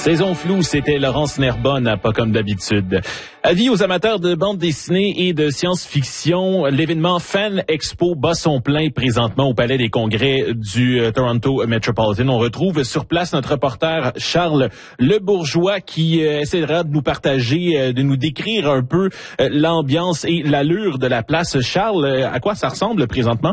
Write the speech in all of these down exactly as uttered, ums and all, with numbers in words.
Saison floue, c'était Laurence Nerbonne à Pas comme d'habitude. Avis aux amateurs de bande dessinée et de science-fiction, l'événement Fan Expo bat son plein présentement au Palais des Congrès du euh, Toronto Metropolitan. On retrouve sur place notre reporter Charles Lebourgeois qui euh, essaiera de nous partager, euh, de nous décrire un peu euh, l'ambiance et l'allure de la place. Charles, euh, à quoi ça ressemble présentement?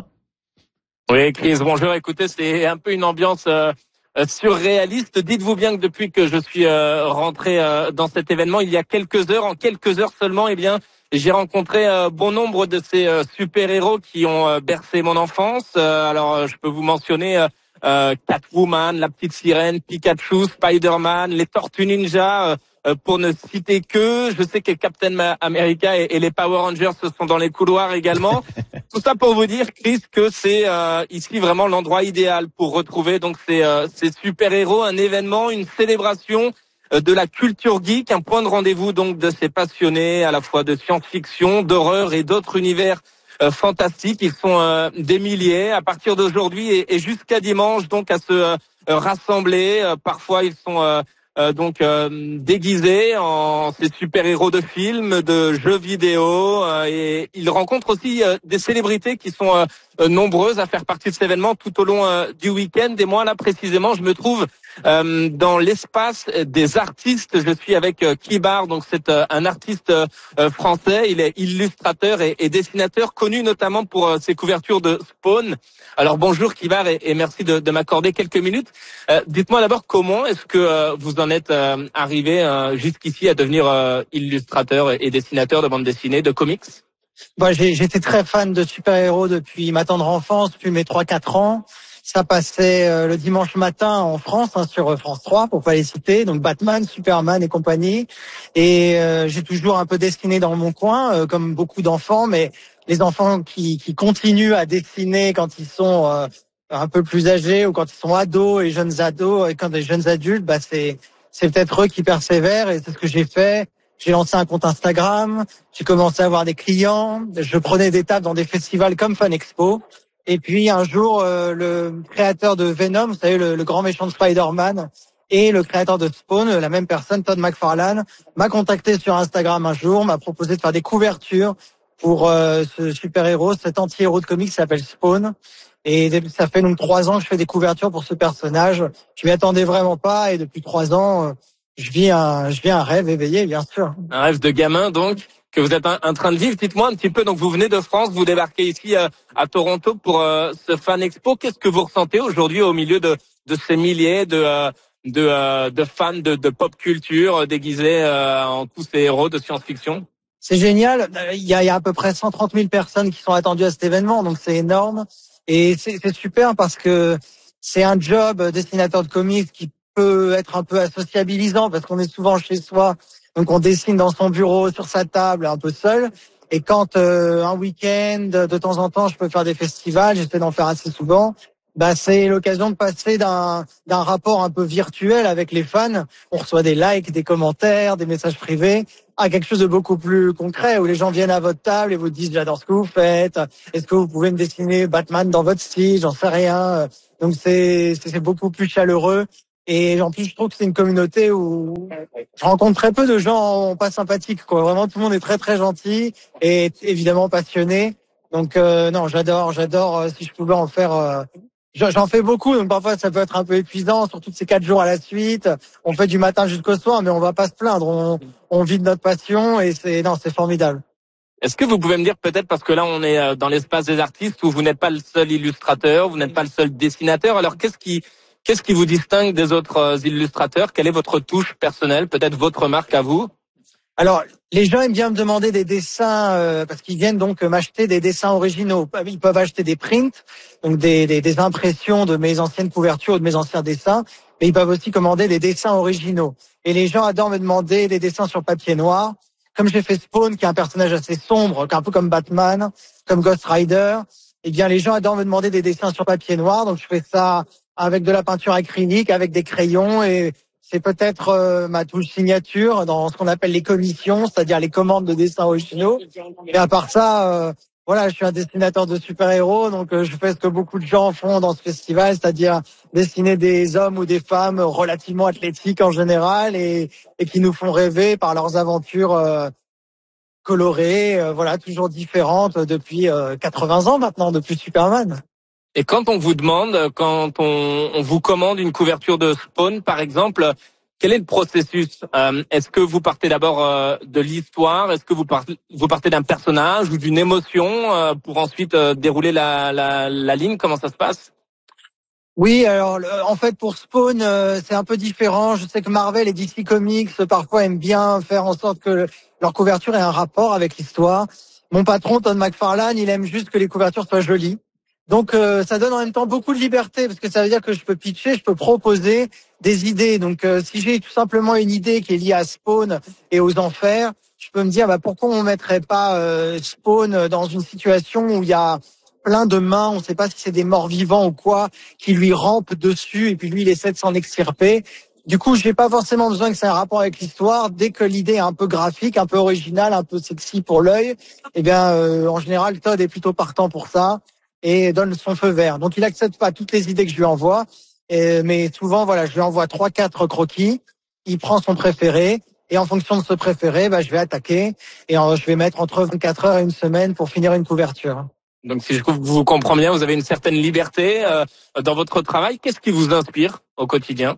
Oui, Chris, bonjour. Écoutez, c'est un peu une ambiance euh, surréaliste. Dites-vous bien que depuis que je suis euh, rentré euh, dans cet événement, il y a quelques heures, en quelques heures seulement, eh bien, j'ai rencontré euh, bon nombre de ces euh, super-héros qui ont euh, bercé mon enfance. Euh, alors, euh, je peux vous mentionner euh, euh, Catwoman, la petite sirène, Pikachu, Spider-Man, les Tortues Ninja, euh, euh, pour ne citer que. Je sais que Captain America et, et les Power Rangers se sont dans les couloirs également. Tout ça pour vous dire, Chris, que c'est euh, ici vraiment l'endroit idéal pour retrouver donc ces, euh, ces super-héros, un événement, une célébration euh, de la culture geek, un point de rendez-vous donc de ces passionnés à la fois de science-fiction, d'horreur et d'autres univers euh, fantastiques. Ils sont euh, des milliers à partir d'aujourd'hui et, et jusqu'à dimanche donc à se euh, rassembler. Euh, parfois ils sont euh, Euh, donc euh, déguisés en ces super-héros de films, de jeux vidéo, euh, et ils rencontrent aussi euh, des célébrités qui sont euh, euh, nombreuses à faire partie de cet événement tout au long euh, du week-end. Et moi là précisément, je me trouve euh, dans l'espace des artistes. Je suis avec euh, Kibar, donc c'est euh, un artiste euh, français. Il est illustrateur et, et dessinateur, connu notamment pour euh, ses couvertures de Spawn. Alors bonjour Kibar et, et merci de, de m'accorder quelques minutes. Euh, dites-moi d'abord comment est-ce que euh, vous en êtes euh, arrivé euh, jusqu'ici à devenir euh, illustrateur et, et dessinateur de bande dessinée, de comics? Moi, j'ai, j'étais très fan de super-héros depuis ma tendre enfance, depuis mes trois quatre ans. Ça passait euh, le dimanche matin en France, hein, sur France trois, pour pas les citer. Donc Batman, Superman et compagnie. Et euh, j'ai toujours un peu dessiné dans mon coin, euh, comme beaucoup d'enfants, mais les enfants qui, qui continuent à dessiner quand ils sont euh, un peu plus âgés ou quand ils sont ados et jeunes ados et quand des jeunes adultes, bah c'est c'est peut-être eux qui persévèrent et c'est ce que j'ai fait. J'ai lancé un compte Instagram, j'ai commencé à avoir des clients, je prenais des tables dans des festivals comme Fan Expo. Et puis un jour, euh, le créateur de Venom, vous savez, le, le grand méchant de Spider-Man, et le créateur de Spawn, la même personne, Todd McFarlane, m'a contacté sur Instagram un jour, m'a proposé de faire des couvertures pour euh, ce super-héros, cet anti-héros de comics qui s'appelle Spawn. Et ça fait donc trois ans que je fais des couvertures pour ce personnage. Je m'y attendais vraiment pas, et depuis trois ans, euh, je vis un, je vis un rêve éveillé, bien sûr. Un rêve de gamin donc que vous êtes en train de vivre. Dites-moi un petit peu, donc vous venez de France, vous débarquez ici euh, à Toronto pour euh, ce Fan Expo. Qu'est-ce que vous ressentez aujourd'hui au milieu de, de ces milliers de, euh, de, euh, de fans de, de pop culture euh, déguisés euh, en tous ces héros de science-fiction? C'est génial. Il y a, il y a à peu près cent trente mille personnes qui sont attendues à cet événement, donc c'est énorme. Et c'est, c'est super parce que c'est un job dessinateur de comics qui peut être un peu associabilisant parce qu'on est souvent chez soi, donc on dessine dans son bureau, sur sa table, un peu seul. Et quand euh, un week-end, de temps en temps, je peux faire des festivals, j'essaie d'en faire assez souvent, bah c'est l'occasion de passer d'un d'un rapport un peu virtuel avec les fans. On reçoit des likes, des commentaires, des messages privés, à quelque chose de beaucoup plus concret où les gens viennent à votre table et vous disent j'adore ce que vous faites. Est-ce que vous pouvez me dessiner Batman dans votre style? J'en sais rien. Donc c'est c'est beaucoup plus chaleureux. Et en plus, je trouve que c'est une communauté où je rencontre très peu de gens pas sympathiques, quoi. Vraiment, tout le monde est très très gentil et évidemment passionné. Donc euh, non, j'adore, j'adore. Euh, si je pouvais en faire, euh, j'en fais beaucoup. Donc parfois, ça peut être un peu épuisant, surtout ces quatre jours à la suite. On fait du matin jusqu'au soir, mais on va pas se plaindre. On, on vit de notre passion et c'est non, c'est formidable. Est-ce que vous pouvez me dire peut-être, parce que là on est dans l'espace des artistes où vous n'êtes pas le seul illustrateur, vous n'êtes pas le seul dessinateur. Alors qu'est-ce qui Qu'est-ce qui vous distingue des autres illustrateurs? Quelle est votre touche personnelle, peut-être votre marque à vous? Alors, les gens aiment bien me demander des dessins euh, parce qu'ils viennent donc m'acheter des dessins originaux. Ils peuvent acheter des prints, donc des, des, des impressions de mes anciennes couvertures ou de mes anciens dessins, mais ils peuvent aussi commander des dessins originaux. Et les gens adorent me demander des dessins sur papier noir. Comme j'ai fait Spawn, qui est un personnage assez sombre, un peu comme Batman, comme Ghost Rider, eh bien les gens adorent me demander des dessins sur papier noir, donc je fais ça avec de la peinture acrylique, avec des crayons, et c'est peut-être euh, ma touche signature dans ce qu'on appelle les commissions, c'est-à-dire les commandes de dessins originaux. Et à part ça, euh, Voilà, je suis un dessinateur de super-héros, donc euh, je fais ce que beaucoup de gens font dans ce festival, c'est-à-dire dessiner des hommes ou des femmes relativement athlétiques en général et, et qui nous font rêver par leurs aventures euh, colorées, euh, voilà, toujours différentes depuis euh, quatre-vingts ans maintenant, depuis Superman. Et quand on vous demande, quand on, on vous commande une couverture de Spawn, par exemple, quel est le processus? euh, Est-ce que vous partez d'abord euh, de l'histoire? Est-ce que vous partez, vous partez d'un personnage ou d'une émotion euh, pour ensuite euh, dérouler la, la, la ligne? Comment ça se passe? Oui, alors le- en fait pour Spawn, euh, c'est un peu différent. Je sais que Marvel et D C Comics euh, parfois aiment bien faire en sorte que le- leur couverture ait un rapport avec l'histoire. Mon patron Todd McFarlane, il aime juste que les couvertures soient jolies. Donc euh, ça donne en même temps beaucoup de liberté parce que ça veut dire que je peux pitcher, je peux proposer des idées. Donc euh, si j'ai tout simplement une idée qui est liée à Spawn et aux enfers, je peux me dire bah pourquoi on mettrait pas euh, Spawn dans une situation où il y a plein de mains, on ne sait pas si c'est des morts vivants ou quoi, qui lui rampent dessus et puis lui il essaie de s'en extirper. Du coup, j'ai pas forcément besoin que ça ait un rapport avec l'histoire. Dès que l'idée est un peu graphique, un peu originale, un peu sexy pour l'œil, eh bien, euh, en général, Todd est plutôt partant pour ça et donne son feu vert. Donc, il accepte pas toutes les idées que je lui envoie, et, mais souvent, voilà, je lui envoie trois, quatre croquis. Il prend son préféré et en fonction de ce préféré, bah, je vais attaquer et euh, je vais mettre entre vingt-quatre heures et une semaine pour finir une couverture. Donc si je vous comprends bien, vous avez une certaine liberté euh, dans votre travail. Qu'est-ce qui vous inspire au quotidien?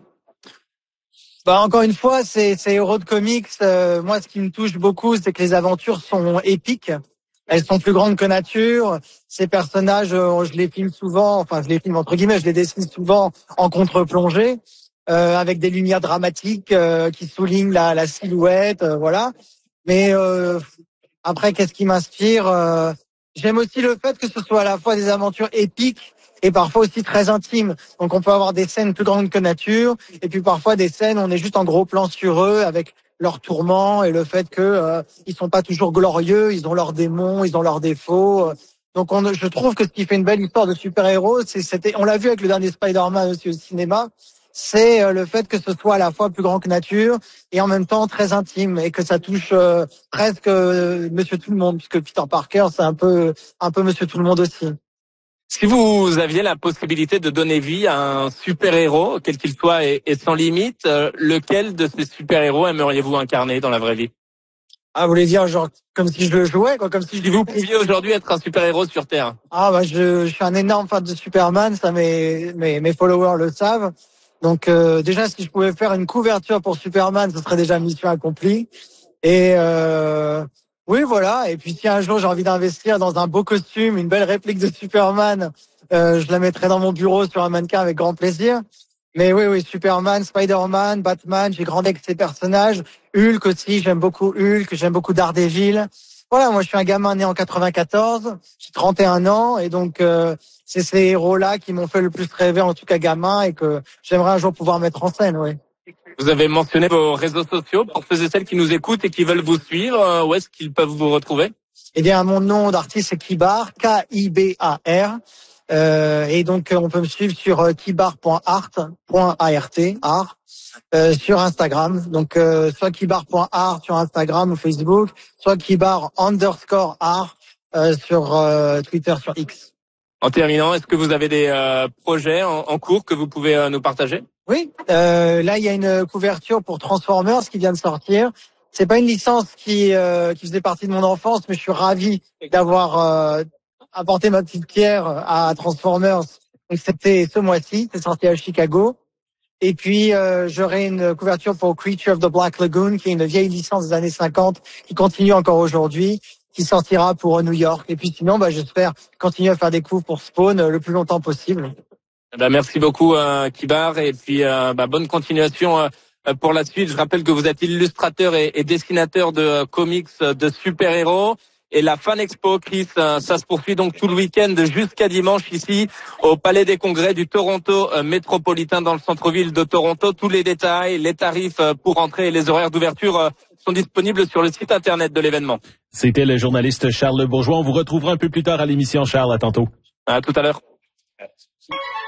Bah encore une fois, c'est c'est Héros de Comics. Euh, moi, ce qui me touche beaucoup, c'est que les aventures sont épiques. Elles sont plus grandes que nature. Ces personnages, euh, je les filme souvent, enfin je les filme entre guillemets, je les dessine souvent en contre-plongée, euh, avec des lumières dramatiques euh, qui soulignent la, la silhouette, euh, voilà. Mais euh, après, qu'est-ce qui m'inspire euh, J'aime aussi le fait que ce soit à la fois des aventures épiques et parfois aussi très intimes. Donc on peut avoir des scènes plus grandes que nature et puis parfois des scènes où on est juste en gros plan sur eux avec leurs tourments et le fait que euh, ils sont pas toujours glorieux, ils ont leurs démons, ils ont leurs défauts. Donc on, je trouve que ce qui fait une belle histoire de super-héros, c'est c'était on l'a vu avec le dernier Spider-Man aussi au cinéma, c'est euh, le fait que ce soit à la fois plus grand que nature et en même temps très intime et que ça touche euh, presque euh, Monsieur Tout le Monde, puisque Peter Parker c'est un peu un peu Monsieur Tout le Monde aussi. Si vous aviez la possibilité de donner vie à un super-héros, quel qu'il soit et, et sans limite, euh, lequel de ces super-héros aimeriez-vous incarner dans la vraie vie? Ah, vous voulez dire genre comme si je le jouais, quoi, comme si je Si vous pouviez aujourd'hui être un super-héros sur Terre. Ah bah je, je suis un énorme fan de Superman, ça mes mes, mes followers le savent. Donc euh, déjà si je pouvais faire une couverture pour Superman, ce serait déjà mission accomplie. Et euh, oui voilà. Et puis si un jour j'ai envie d'investir dans un beau costume, une belle réplique de Superman, euh, je la mettrai dans mon bureau sur un mannequin avec grand plaisir. Mais oui oui, Superman, Spider-Man, Batman, j'ai grandi avec ces personnages. Hulk aussi, j'aime beaucoup Hulk, j'aime beaucoup Daredevil. Voilà, moi je suis un gamin né en quatre-vingt-quatorze, j'ai trente et un ans et donc euh, c'est ces héros-là qui m'ont fait le plus rêver en tout cas gamin et que j'aimerais un jour pouvoir mettre en scène, oui. Vous avez mentionné vos réseaux sociaux pour ceux et celles qui nous écoutent et qui veulent vous suivre. Euh, Où est-ce qu'ils peuvent vous retrouver? Eh bien, mon nom d'artiste c'est Kibar, K I B A R. Euh, et donc on peut me suivre sur euh, kibar point art, .art, art, euh, sur Instagram. Donc euh, soit kibar point art sur Instagram ou Facebook, soit kibar underscore art euh, sur euh, Twitter, sur X. En terminant, est-ce que vous avez des euh, projets en, en cours que vous pouvez euh, nous partager? Oui, euh, là il y a une couverture pour Transformers qui vient de sortir. C'est pas une licence qui euh, qui faisait partie de mon enfance, mais je suis ravi d'avoir euh, apporté ma petite pierre à Transformers. Donc c'était ce mois-ci, c'est sorti à Chicago. Et puis euh, j'aurai une couverture pour Creature of the Black Lagoon, qui est une vieille licence des années cinquante qui continue encore aujourd'hui, qui sortira pour New York. Et puis sinon, bah, j'espère continuer à faire des coups pour Spawn le plus longtemps possible. Eh ben, merci beaucoup euh, Kibar et puis euh, bah, bonne continuation euh, pour la suite. Je rappelle que vous êtes illustrateur et, et dessinateur de euh, comics euh, de super-héros. Et la Fan Expo, Chris, euh, ça se poursuit donc tout le week-end jusqu'à dimanche ici au Palais des Congrès du Toronto euh, métropolitain dans le centre-ville de Toronto. Tous les détails, les tarifs euh, pour entrer et les horaires d'ouverture euh, sont disponibles sur le site internet de l'événement. C'était le journaliste Charles Bourgeois. On vous retrouvera un peu plus tard à l'émission, Charles. À tantôt. À tout à l'heure.